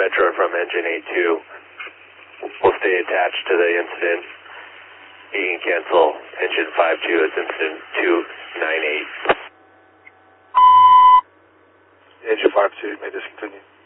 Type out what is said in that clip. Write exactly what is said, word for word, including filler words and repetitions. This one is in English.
Metro from engine A two. We'll stay attached to the incident. You can cancel engine five two as incident two nine eight. Engine five two, may discontinue.